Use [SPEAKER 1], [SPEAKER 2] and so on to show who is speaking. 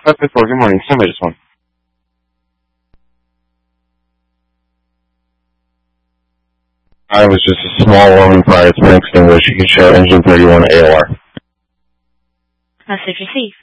[SPEAKER 1] 554, good morning. Somebody just one. I was just a small woman prior to an extinguish. You can show engine 31 AOR.
[SPEAKER 2] Message received.